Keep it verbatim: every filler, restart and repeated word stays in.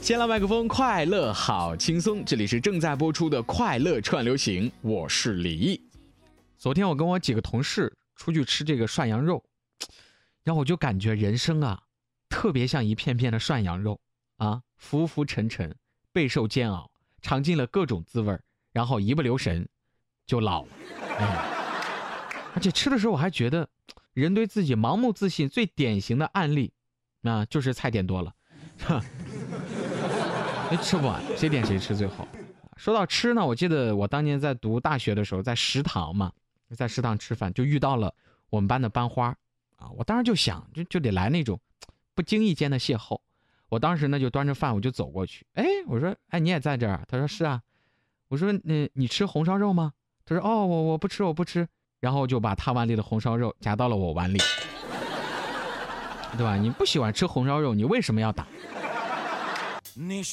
先来麦克风，快乐好轻松，这里是正在播出的快乐串流行，我是李毅。昨天我跟我几个同事出去吃这个涮羊肉，然后我就感觉人生啊特别像一片片的涮羊肉啊，浮浮沉沉，备受煎熬，尝尽了各种滋味，然后一不留神就老了。哎，而且吃的时候我还觉得人对自己盲目自信最典型的案例啊，就是菜点多了吃不完，谁点谁吃最后。说到吃呢，我记得我当年在读大学的时候，在食堂嘛，在食堂吃饭就遇到了我们班的班花啊，我当时就想就就得来那种不经意间的邂逅。我当时呢就端着饭我就走过去，哎，我说哎你也在这儿？他说是啊。我说你你吃红烧肉吗？他说哦我我不吃我不吃，然后就把他碗里的红烧肉夹到了我碗里，对吧？你不喜欢吃红烧肉，你为什么要打？你